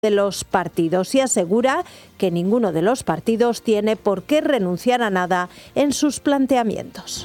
de los partidos y asegura que ninguno de los partidos tiene por qué renunciar a nada en sus planteamientos.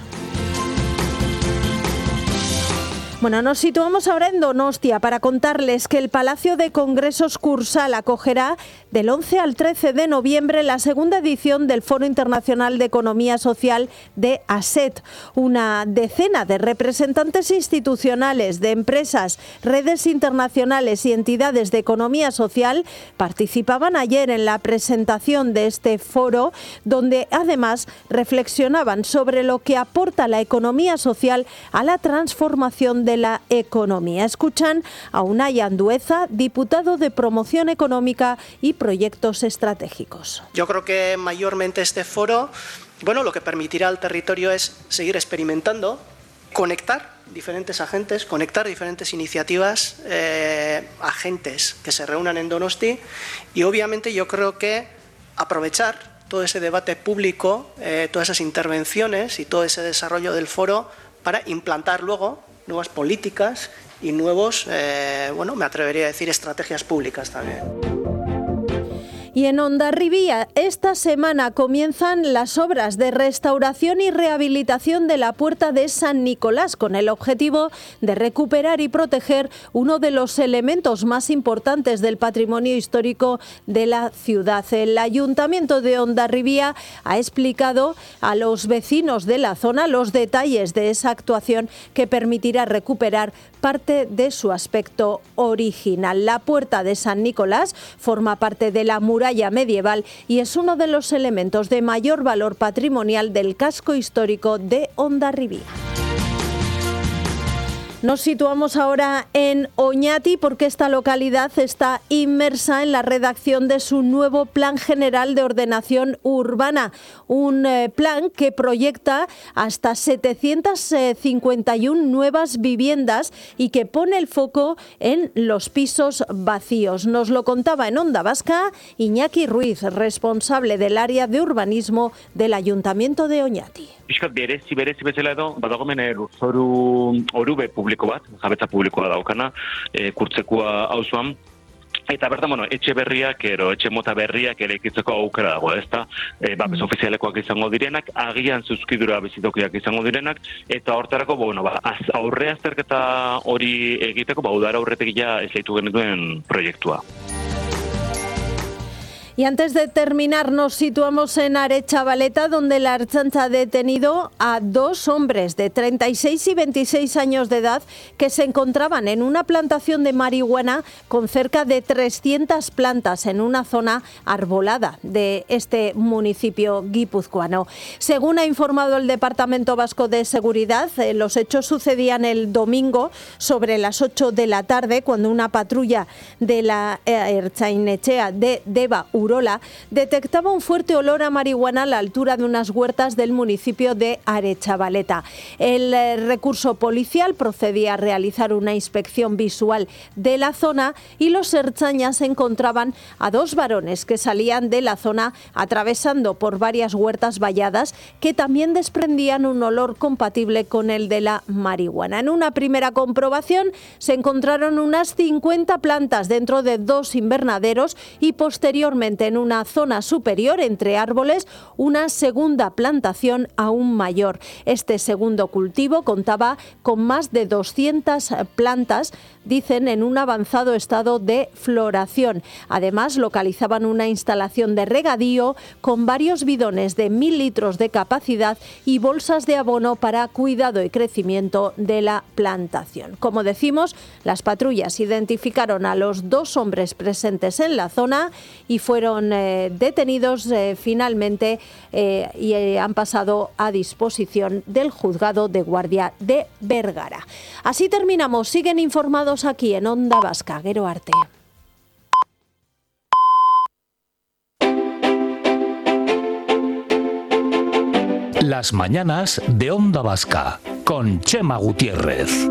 Bueno, nos situamos ahora en Donostia para contarles que el Palacio de Congresos Cursal acogerá del 11 al 13 de noviembre la segunda edición del Foro Internacional de Economía Social de ASET. Una decena de representantes institucionales, de empresas, redes internacionales y entidades de economía social participaban ayer en la presentación de este foro, donde además reflexionaban sobre lo que aporta la economía social a la transformación de la economía. Escuchan a Unai Andueza, diputado de Promoción Económica y Proyectos Estratégicos. Yo creo que mayormente este foro, lo que permitirá al territorio es seguir experimentando, conectar diferentes agentes, conectar diferentes iniciativas, agentes que se reúnan en Donosti y obviamente yo creo que aprovechar todo ese debate público, todas esas intervenciones y todo ese desarrollo del foro para implantar luego nuevas políticas y nuevos, me atrevería a decir, estrategias públicas también. Y en Hondarribia, esta semana comienzan las obras de restauración y rehabilitación de la Puerta de San Nicolás, con el objetivo de recuperar y proteger uno de los elementos más importantes del patrimonio histórico de la ciudad. El Ayuntamiento de Hondarribia ha explicado a los vecinos de la zona los detalles de esa actuación que permitirá recuperar parte de su aspecto original. La Puerta de San Nicolás forma parte de la muralla medieval y es uno de los elementos de mayor valor patrimonial del casco histórico de Hondarribia. Nos situamos ahora en Oñati porque esta localidad está inmersa en la redacción de su nuevo Plan General de Ordenación Urbana, un plan que proyecta hasta 751 nuevas viviendas y que pone el foco en los pisos vacíos. Nos lo contaba en Onda Vasca Iñaki Ruiz, responsable del área de urbanismo del Ayuntamiento de Oñati. Piskat berezi bezala edo, badagomen lurzoru orube publiko bat, jabetza publikoa daukana, kurtzekua auzoan. Eta bertan, etxe berriak, etxe mota berriak eraikitzeko aukera dago, ezta? Babes ofizialekoak izango direnak, agian zuzkidura bizitokiak izango direnak, eta hortarako, aurre azterketa hori egiteko, udara aurretik ja esleitu genituen proiektua. Y antes de terminar, nos situamos en Aretxabaleta, donde la Ertzaintza ha detenido a dos hombres de 36 y 26 años de edad que se encontraban en una plantación de marihuana con cerca de 300 plantas en una zona arbolada de este municipio guipuzcoano. Según ha informado el Departamento Vasco de Seguridad, los hechos sucedían el domingo sobre las 8 de la tarde, cuando una patrulla de la Ertzainetxea de Deba Urola detectaba un fuerte olor a marihuana a la altura de unas huertas del municipio de Aretxabaleta. El recurso policial procedía a realizar una inspección visual de la zona y los ertzainas encontraban a dos varones que salían de la zona atravesando por varias huertas valladas que también desprendían un olor compatible con el de la marihuana. En una primera comprobación se encontraron unas 50 plantas dentro de dos invernaderos y posteriormente en una zona superior entre árboles una segunda plantación aún mayor. Este segundo cultivo contaba con más de 200 plantas, dicen, en un avanzado estado de floración. Además, localizaban una instalación de regadío con varios bidones de 1000 litros de capacidad y bolsas de abono para cuidado y crecimiento de la plantación. Como decimos, las patrullas identificaron a los dos hombres presentes en la zona y fueron detenidos finalmente y han pasado a disposición del juzgado de guardia de Bergara. Así terminamos. Siguen informados aquí en Onda Vasca. Gero arte. Las mañanas de Onda Vasca con Chema Gutiérrez.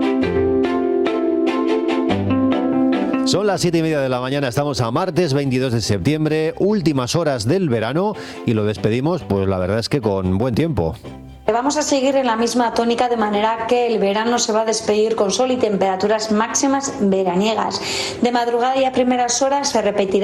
Son las 7:30 de la mañana, estamos a martes 22 de septiembre, últimas horas del verano y lo despedimos, pues la verdad es que con buen tiempo. Vamos a seguir en la misma tónica, de manera que el verano se va a despedir con sol y temperaturas máximas veraniegas. De madrugada y a primeras horas se repetirá